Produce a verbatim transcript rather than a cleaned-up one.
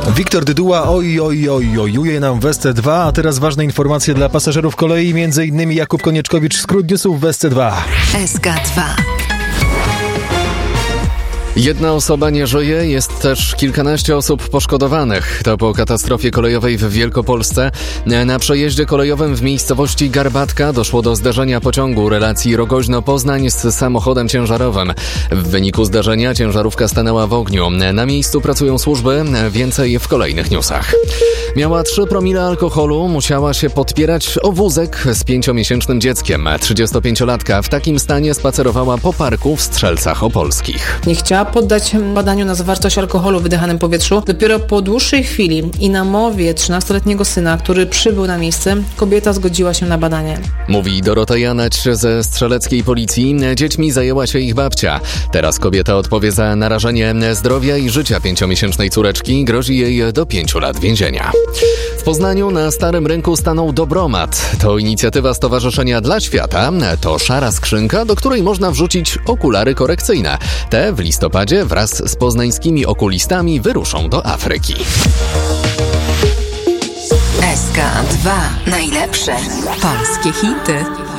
Wiktor Dyduła, oj, oj, oj, ojuje nam w S C dwa, a teraz ważne informacje dla pasażerów kolei, między innymi Jakub Konieczkowicz, skrót newsów w S C dwa. S K dwa. Jedna osoba nie żyje, jest też kilkanaście osób poszkodowanych. To po katastrofie kolejowej w Wielkopolsce. Na przejeździe kolejowym w miejscowości Garbatka doszło do zderzenia pociągu relacji Rogoźno-Poznań z samochodem ciężarowym. W wyniku zdarzenia ciężarówka stanęła w ogniu. Na miejscu pracują służby, więcej w kolejnych newsach. Miała trzy promile alkoholu, musiała się podpierać o wózek z pięciomiesięcznym dzieckiem. trzydziestopięciolatka w takim stanie spacerowała po parku w Strzelcach Opolskich. Nie chciała poddać badaniu na zawartość alkoholu w wydychanym powietrzu. Dopiero po dłuższej chwili i na mowie trzynastoletniego syna, który przybył na miejsce, kobieta zgodziła się na badanie. Mówi Dorota Janać ze strzeleckiej policji. Dziećmi zajęła się ich babcia. Teraz kobieta odpowie za narażenie zdrowia i życia pięciomiesięcznej córeczki. Grozi jej do pięciu lat więzienia. W Poznaniu na Starym Rynku stanął Dobromat. To inicjatywa Stowarzyszenia dla Świata. To szara skrzynka, do której można wrzucić okulary korekcyjne. Te w listopadzie wraz z poznańskimi okulistami wyruszą do Afryki. S K dwa. Najlepsze polskie hity.